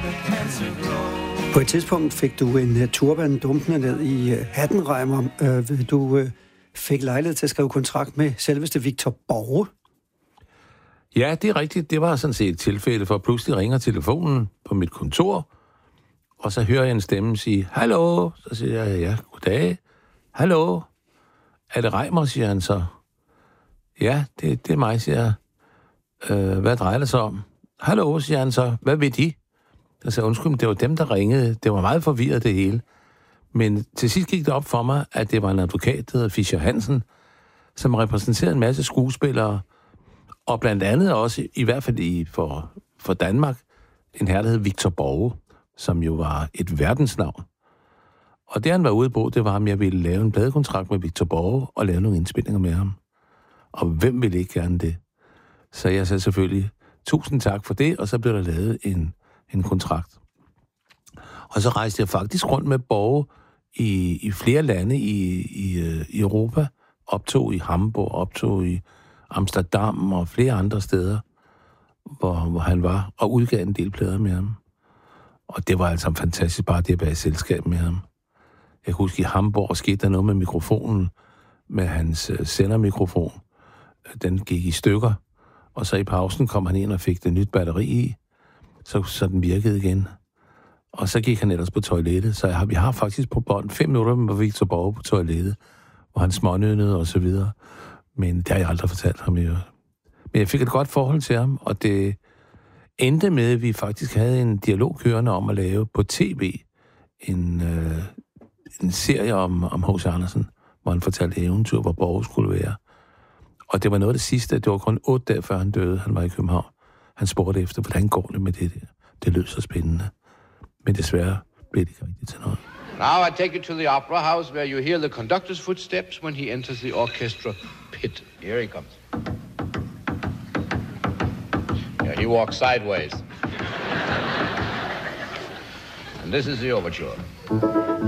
På et tidspunkt fik du en turban dumpende ned i hatten, Reimer. Du fik lejlighed til at skrive kontrakt med selveste Victor Borge. Ja, det er rigtigt. Det var sådan set et tilfælde, for pludselig ringer telefonen på mit kontor, og så hører jeg en stemme sige, hallo, så siger jeg, ja, goddag, hallo, er det Reimer, siger han så. Ja, det er mig, siger jeg. Hvad drejer det sig om? Hallo, siger han så, hvad vil de? Jeg sagde, undskyld, det var dem, der ringede. Det var meget forvirret, det hele. Men til sidst gik det op for mig, at det var en advokat, der hedder Fischer Hansen, som repræsenterede en masse skuespillere, og blandt andet også, i hvert fald for Danmark, en herre, der hed Victor Borge, som jo var et verdensnavn. Og det, han var ude på, det var, om jeg ville lave en pladekontrakt med Victor Borge og lave nogle indspillinger med ham. Og hvem ville ikke gerne det? Så jeg sagde selvfølgelig, tusind tak for det, og så blev der lavet en kontrakt. Og så rejste jeg faktisk rundt med Borge i flere lande i Europa. Optog i Hamburg, optog i Amsterdam og flere andre steder, hvor han var, og udgav en del plader med ham. Og det var altså fantastisk bare det at være i selskab med ham. Jeg kan huske, i Hamburg skete der noget med mikrofonen, med hans sendermikrofon. Den gik i stykker, og så i pausen kom han ind og fik det nyt batteri i, så den virkede igen. Og så gik han ellers på toilettet, så vi har faktisk på bånd 5 minutter med Victor Borge på toilettet, hvor han smånønnede og så videre. Men det har jeg aldrig fortalt ham i øvrigt. Men jeg fik et godt forhold til ham, og det endte med, at vi faktisk havde en dialog kørende om at lave på tv en serie om H.C. Andersen, hvor han fortalte eventyr, hvor Borge skulle være. Og det var noget af det sidste, det var kun 8 dage før han døde, han var i København. Han spurgte efter, hvordan går det med det der? Det lød så spændende. Men desværre blev det ikke rigtigt til noget. Now I take you to the opera house where you hear the conductor's footsteps when he enters the orchestra pit. Here he comes. Yeah, he walks sideways. And this is the overture.